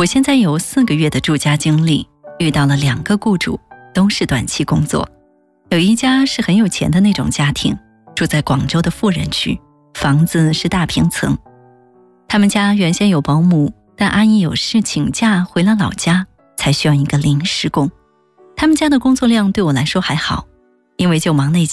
我现在有4个月的住家经历，遇到了2个雇主，都是短期工作。有一家是很有钱的那种家庭，住在广州的富人区，房子是大平层。他们家原先有保姆，但阿姨有事请假回了老家，才需要一个临时工。他们家的工作量对我来说还好，因为就忙那